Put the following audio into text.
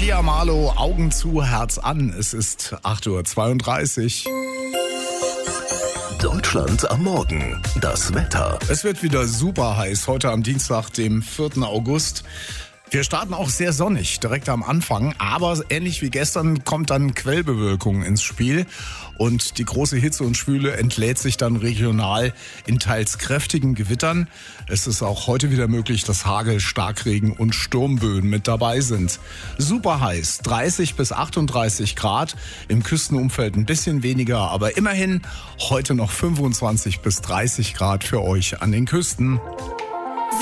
Pia Marlow, Augen zu, Herz an. Es ist 8:32 Uhr. Deutschland am Morgen. Das Wetter. Es wird wieder super heiß heute am Dienstag, dem 4. August. Wir starten auch sehr sonnig direkt am Anfang, aber ähnlich wie gestern kommt dann Quellbewölkung ins Spiel und die große Hitze und Schwüle entlädt sich dann regional in teils kräftigen Gewittern. Es ist auch heute wieder möglich, dass Hagel, Starkregen und Sturmböen mit dabei sind. Super heiß, 30 bis 38 Grad, im Küstenumfeld ein bisschen weniger, aber immerhin heute noch 25 bis 30 Grad für euch an den Küsten.